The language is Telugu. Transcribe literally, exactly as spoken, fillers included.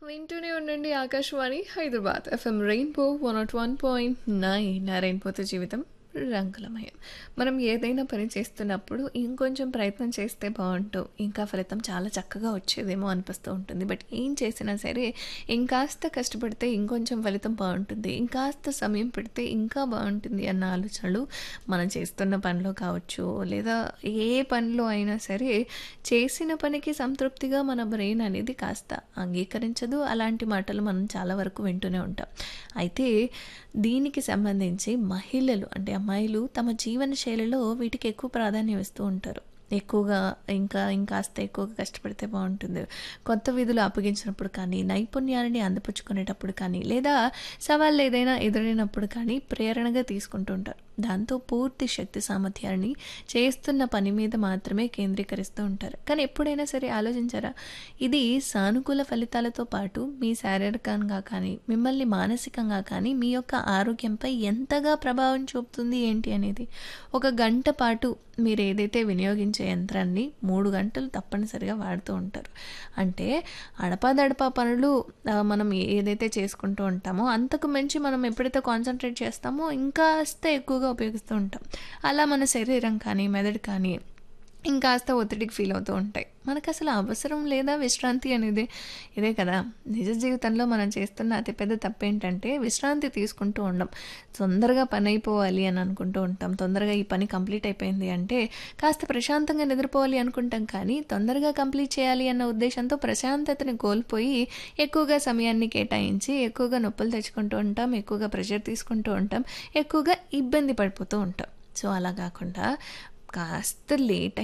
వింటూనే ఉండండి Akashvani Hyderabad FM rainbow one not one point nine నా రెయిన్బోతో జీవితం రంగులమయం. మనం ఏదైనా పని చేస్తున్నప్పుడు ఇంకొంచెం ప్రయత్నం చేస్తే బాగుంటూ ఇంకా ఫలితం చాలా చక్కగా వచ్చేదేమో అనిపిస్తూ ఉంటుంది. బట్ ఏం చేసినా సరే ఇంకాస్త కష్టపడితే ఇంకొంచెం ఫలితం బాగుంటుంది, ఇంకాస్త సమయం పెడితే ఇంకా బాగుంటుంది అన్న ఆలోచనలు మనం చేస్తున్న పనిలో కావచ్చు, లేదా ఏ పనిలో అయినా సరే చేసిన పనికి సంతృప్తిగా మన బ్రెయిన్ అనేది కాస్త అంగీకరించదు. అలాంటి మాటలు మనం చాలా వరకు వింటూనే ఉంటాం. అయితే దీనికి సంబంధించి మహిళలు అంటే అమ్మాయిలు తమ జీవన శైలిలో వీటికి ఎక్కువ ప్రాధాన్యం ఇస్తూ ఉంటారు. ఎక్కువగా ఇంకా ఇంకాస్త ఎక్కువగా కష్టపడితే బాగుంటుంది, కొత్త విధులు అప్పగించినప్పుడు కానీ, నైపుణ్యాలని అందిపుచ్చుకునేటప్పుడు కానీ, లేదా సవాళ్ళు ఏదైనా ఎదురైనప్పుడు కానీ ప్రేరణగా తీసుకుంటూ ఉంటారు. దాంతో పూర్తి శక్తి సామర్థ్యాన్ని చేస్తున్న పని మీద మాత్రమే కేంద్రీకరిస్తూ ఉంటారు. కానీ ఎప్పుడైనా సరే ఆలోచించారా, ఇది సానుకూల ఫలితాలతో పాటు మీ శారీరకంగా కానీ, మిమ్మల్ని మానసికంగా కానీ, మీ యొక్క ఆరోగ్యంపై ఎంతగా ప్రభావం చూపుతుంది ఏంటి అనేది. ఒక గంట పాటు మీరు ఏదైతే వినియోగించే యంత్రాన్ని మూడు గంటలు తప్పనిసరిగా వాడుతూ ఉంటారు. అంటే అడపాదడపా పనులు ఆ, మనం ఏదైతే చేసుకుంటూ ఉంటామో అంతకు మించి మనం ఎప్పుడైతే కాన్సన్ట్రేట్ చేస్తామో ఇంకాస్త ఎక్కువగా ఉపయోగిస్తూ ఉంటాం. అలా మన శరీరం కానీ, మెదడు కానీ ఇంకాస్త ఒత్తిడికి ఫీల్ అవుతూ ఉంటాయి. మనకు అసలు అవసరం లేదా విశ్రాంతి అనేది? ఇదే కదా నిజ జీవితంలో మనం చేస్తున్న అతిపెద్ద తప్పు ఏంటంటే విశ్రాంతి తీసుకుంటూ ఉండం. తొందరగా పని అయిపోవాలి అని అనుకుంటూ ఉంటాం. తొందరగా ఈ పని కంప్లీట్ అయిపోయింది అంటే కాస్త ప్రశాంతంగా నిద్రపోవాలి అనుకుంటాం. కానీ తొందరగా కంప్లీట్ చేయాలి అన్న ఉద్దేశంతో ప్రశాంతతని కోల్పోయి ఎక్కువగా సమయాన్ని కేటాయించి ఎక్కువగా నొప్పులు తెచ్చుకుంటూ ఉంటాం, ఎక్కువగా ప్రెషర్ తీసుకుంటూ ఉంటాం, ఎక్కువగా ఇబ్బంది పడిపోతూ ఉంటాం. సో అలా కాకుండా కాస్త లేట్